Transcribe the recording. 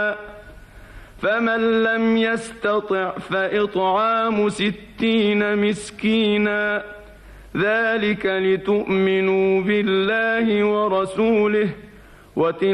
فمن لم يستطع فإطعام 60 مسكينا ذلك لتؤمنوا بالله ورسوله